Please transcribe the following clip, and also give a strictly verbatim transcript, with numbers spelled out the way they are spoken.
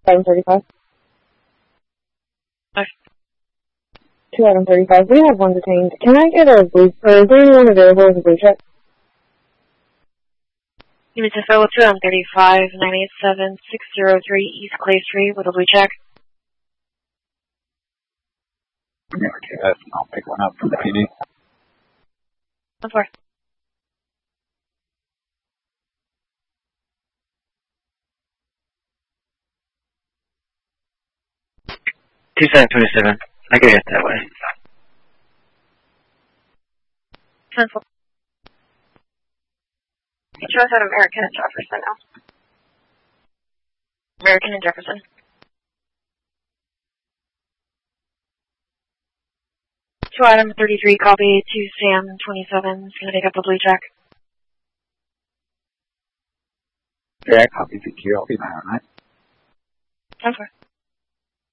Item thirty-five. Five. Two item thirty-five. We have one detained. Can I get a blue, or is there anyone available as a blue check? You need to fill with two item thirty-five, nine eight seven, six zero three East Clay Street with a blue check. Yeah, okay, that's, I'll pick one up from the P D. One four. Two seven twenty seven. I can get that way. Ten four. It shows out American and Jefferson now. American and Jefferson. Two item thirty-three copy, two Sam twenty-seven is going to take up a blue check. Yeah, copy, thank you. I'll be there, all right? Ten four.